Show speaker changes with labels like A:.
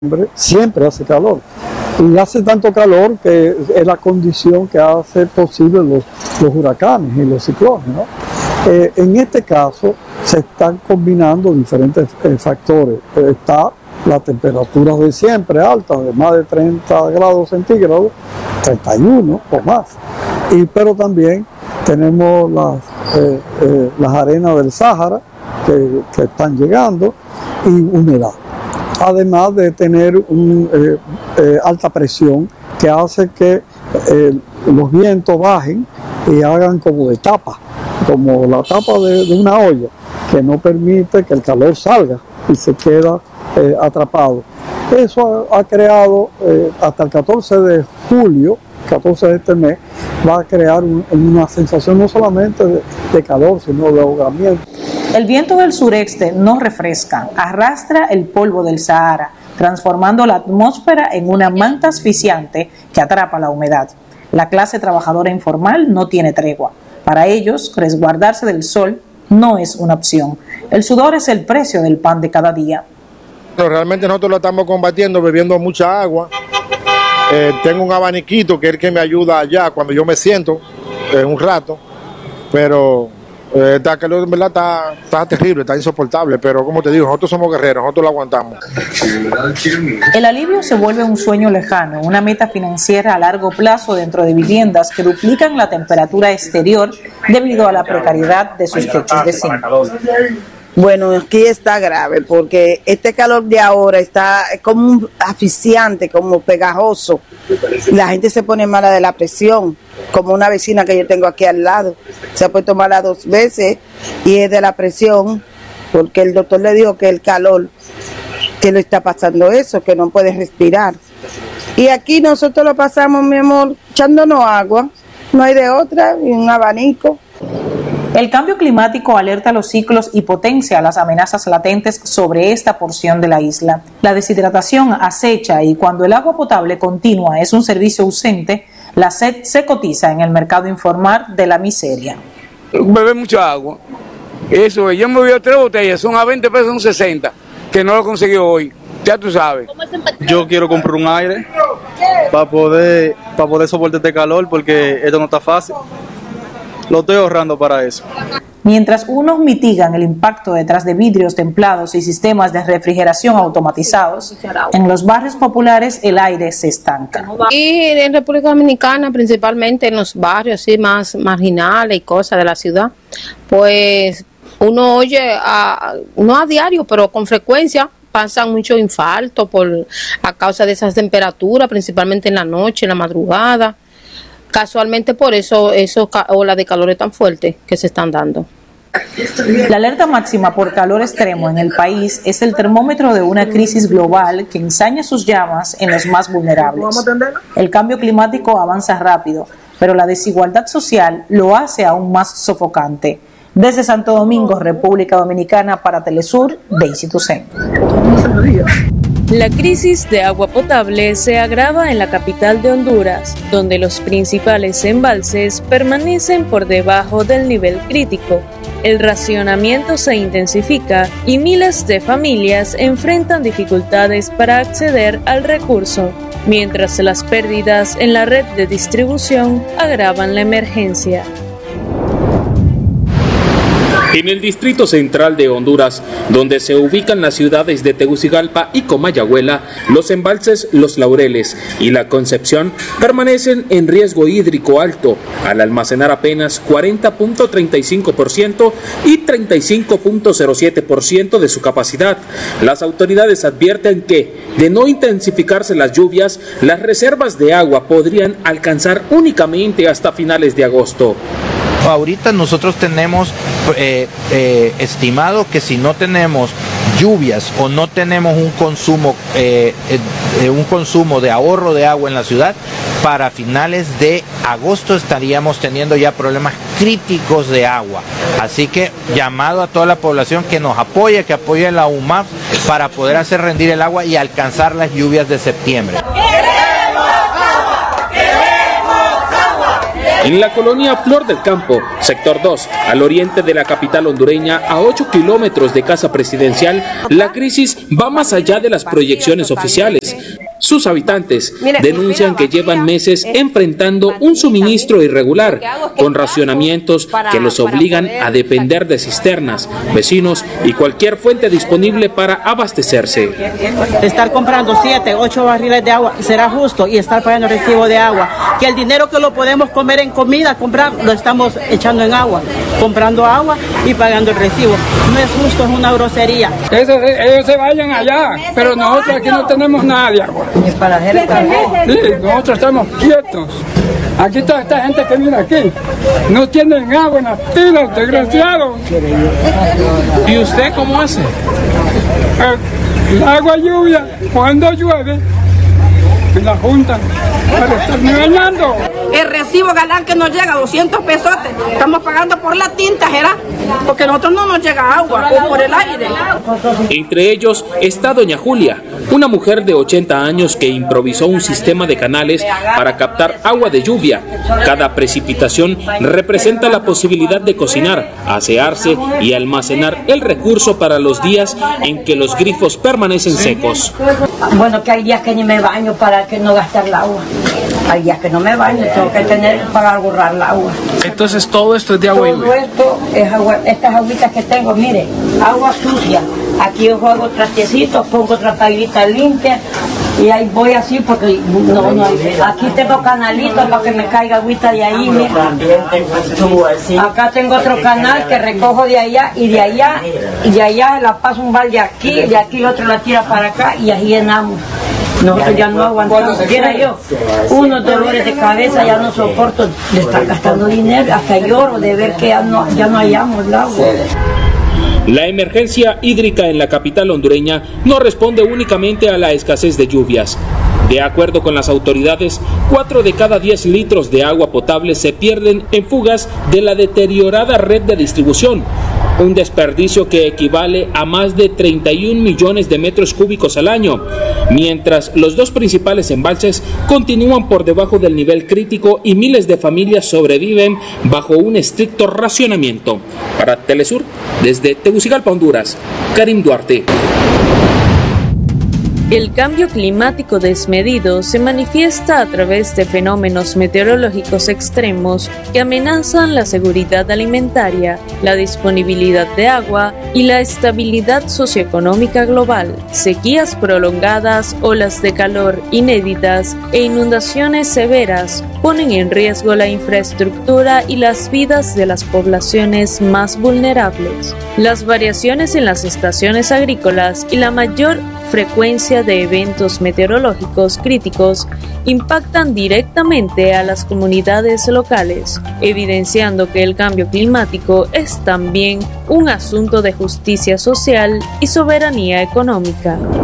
A: siempre hace calor. Y hace tanto calor que es la condición que hace posible los huracanes y los ciclones, ¿no? En este caso se están combinando diferentes factores. Está la temperatura de siempre alta, de más de 30 grados centígrados, 31 o más. Pero también tenemos las arenas del Sáhara que están llegando y humedad. Además de tener alta presión que hace que los vientos bajen y hagan como de tapa, como la tapa de una olla, que no permite que el calor salga y se queda atrapado. Eso ha creado, hasta el 14 de julio, 14 de este mes, va a crear una sensación no solamente de calor, sino de ahogamiento.
B: El viento del sureste no refresca, arrastra el polvo del Sahara, transformando la atmósfera en una manta asfixiante que atrapa la humedad. La clase trabajadora informal no tiene tregua. Para ellos, resguardarse del sol no es una opción. El sudor es el precio del pan de cada día.
C: Realmente nosotros lo estamos combatiendo bebiendo mucha agua. Tengo un abaniquito que es el que me ayuda allá cuando yo me siento un rato, pero esta calor en verdad está terrible, está insoportable, pero como te digo, nosotros somos guerreros, nosotros lo aguantamos.
B: El alivio se vuelve un sueño lejano, una meta financiera a largo plazo dentro de viviendas que duplican la temperatura exterior debido a la precariedad de sus techos de zinc.
D: Bueno, aquí está grave porque este calor de ahora está como asfixiante, como pegajoso. La gente se pone mala de la presión, como una vecina que yo tengo aquí al lado. Se ha puesto mala 2 veces y es de la presión, porque el doctor le dijo que el calor, que le está pasando eso, que no puede respirar. Y aquí nosotros lo pasamos, mi amor, echándonos agua, no hay de otra, y un abanico.
B: El cambio climático alerta los ciclos y potencia las amenazas latentes sobre esta porción de la isla. La deshidratación acecha y cuando el agua potable continua es un servicio ausente, la sed se cotiza en el mercado informal de la miseria.
E: Bebe mucha agua. Eso, yo me voy a 3 botellas, son a 20 pesos, son 60, que no lo conseguí hoy. Ya tú sabes.
F: Yo quiero comprar un aire para poder soportar este calor porque esto no está fácil. Lo estoy ahorrando para eso.
B: Mientras unos mitigan el impacto detrás de vidrios templados y sistemas de refrigeración automatizados, en los barrios populares el aire se estanca.
G: Y en República Dominicana, principalmente en los barrios así más marginales y cosas de la ciudad, pues uno oye, no a diario, pero con frecuencia, pasan muchos infartos a causa de esas temperaturas, principalmente en la noche, en la madrugada. Casualmente por eso olas de calor tan fuertes que se están dando.
B: La alerta máxima por calor extremo en el país es el termómetro de una crisis global que ensaña sus llamas en los más vulnerables. El cambio climático avanza rápido, pero la desigualdad social lo hace aún más sofocante. Desde Santo Domingo, República Dominicana, para Telesur, Daisy Toussaint.
H: La crisis de agua potable se agrava en la capital de Honduras, donde los principales embalses permanecen por debajo del nivel crítico. El racionamiento se intensifica y miles de familias enfrentan dificultades para acceder al recurso, mientras las pérdidas en la red de distribución agravan la emergencia.
I: En el distrito central de Honduras, donde se ubican las ciudades de Tegucigalpa y Comayagüela, los embalses Los Laureles y La Concepción permanecen en riesgo hídrico alto, al almacenar apenas 40.35% y 35.07% de su capacidad. Las autoridades advierten que, de no intensificarse las lluvias, las reservas de agua podrían alcanzar únicamente hasta finales de agosto.
J: Ahorita nosotros tenemos estimado que si no tenemos lluvias o no tenemos un consumo de ahorro de agua en la ciudad, para finales de agosto estaríamos teniendo ya problemas críticos de agua. Así que llamado a toda la población que nos apoye, que apoye la UMAF para poder hacer rendir el agua y alcanzar las lluvias de septiembre.
K: ¡Queremos agua! ¡Queremos agua!
I: En la colonia Flor del Campo, sector 2, al oriente de la capital hondureña, a 8 kilómetros de Casa Presidencial, la crisis va más allá de las proyecciones oficiales. Sus habitantes denuncian que llevan meses enfrentando un suministro irregular, con racionamientos que los obligan a depender de cisternas, vecinos y cualquier fuente disponible para abastecerse.
K: Estar comprando 7, 8 barriles de agua será justo y estar pagando recibo de agua. Que el dinero que lo podemos comer en comida, comprar, lo estamos echando en agua, comprando agua y pagando el recibo. No es justo, es una grosería.
L: Ellos se vayan allá, pero nosotros aquí no tenemos nada de agua. Sí, nosotros estamos quietos. Aquí toda esta gente que viene aquí no tienen agua en las pilas, desgraciados.
I: ¿Y usted cómo hace?
L: El agua lluvia, cuando llueve, me la juntan para estarme bañando.
M: El recibo galán que nos llega, 200 pesos, estamos pagando por la tinta, ¿verdad? Porque nosotros no nos llega agua, o por el aire.
I: Entre ellos está doña Julia, una mujer de 80 años que improvisó un sistema de canales para captar agua de lluvia. Cada precipitación representa la posibilidad de cocinar, asearse y almacenar el recurso para los días en que los grifos permanecen secos.
N: Bueno, que hay días que ni me baño para que no gastar el agua. Hay días que no me baño, tengo que tener para ahorrar el agua.
I: Entonces todo esto es de agua
N: lluvia. Todo esto es agua, estas agüitas que tengo, mire, agua sucia. Aquí yo juego trastecitos, pongo otra pailita limpia y ahí voy así porque no aquí tengo canalitos para que me caiga agüita de ahí, mira. Acá tengo otro canal que recojo de allá y de allá la paso un balde aquí, de aquí el otro la tira para acá y ahí llenamos. Nosotros ya no aguantamos. Quiera yo, unos dolores de cabeza, ya no soporto de estar gastando dinero, hasta lloro de ver que ya no hallamos el agua.
I: La emergencia hídrica en la capital hondureña no responde únicamente a la escasez de lluvias. De acuerdo con las autoridades, 4 de cada 10 litros de agua potable se pierden en fugas de la deteriorada red de distribución, un desperdicio que equivale a más de 31 millones de metros cúbicos al año, mientras los dos principales embalses continúan por debajo del nivel crítico y miles de familias sobreviven bajo un estricto racionamiento. Para Telesur, desde Tegucigalpa, Honduras, Karim Duarte.
H: El cambio climático desmedido se manifiesta a través de fenómenos meteorológicos extremos que amenazan la seguridad alimentaria, la disponibilidad de agua y la estabilidad socioeconómica global. Sequías prolongadas, olas de calor inéditas e inundaciones severas ponen en riesgo la infraestructura y las vidas de las poblaciones más vulnerables. Las variaciones en las estaciones agrícolas y la mayor frecuencia de eventos meteorológicos críticos impactan directamente a las comunidades locales, evidenciando que el cambio climático es también un asunto de justicia social y soberanía económica.